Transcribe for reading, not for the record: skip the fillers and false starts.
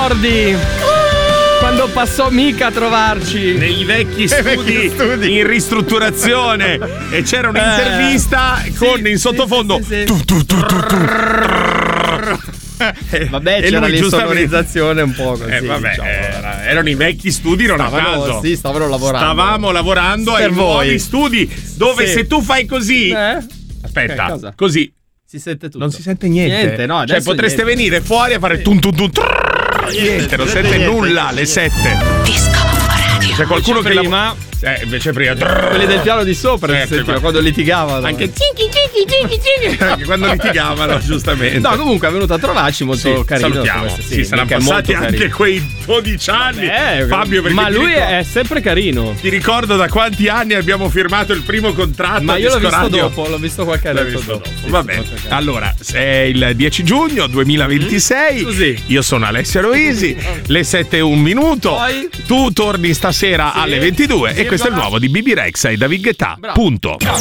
ricordi quando passò Mica a trovarci nei vecchi studi in ristrutturazione e c'era un'intervista con in sottofondo vabbè, c'era l'insonorizzazione un po' così, vabbè, diciamo. erano i vecchi studi, non a caso. Sì, stavano lavorando. Stavamo lavorando ai nuovi studi dove se tu fai così aspetta, così si sente tutto. Non si sente niente. No, cioè potreste venire fuori a fare tum tum tum. Niente, non sente nulla alle 7. Disco Radio. C'è qualcuno che prima invece prima quelli del piano di sopra si sentiva quando litigavano. Anche anche quando litigavano, giustamente. No, comunque è venuto a trovarci, molto carino. Salutiamo. Sì, saranno passati anche quei 12 anni. Fabio, perché ma lui è sempre carino. Ti ricordo da quanti anni abbiamo firmato il primo contratto? Ma io l'ho visto radio. dopo, l'ho visto qualche anno dopo. Sì, vabbè, allora, è il 10 giugno 2026. Così. Io sono Alessia Roisi. Le 7:01. Poi? Tu torni stasera alle 22 e questo è il nuovo di Bibi Rexha e David Guetta. Punto.